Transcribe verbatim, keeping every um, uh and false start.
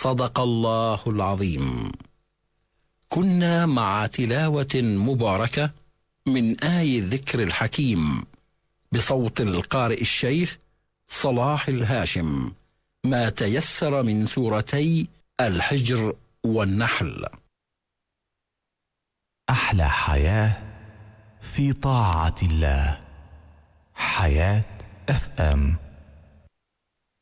صدق الله العظيم. كنا مع تلاوة مباركة من آي الذكر الحكيم بصوت القارئ الشيخ صلاح الهاشم، ما تيسر من سورتي الحجر والنحل. أحلى حياة في طاعة الله. حياة اف ام.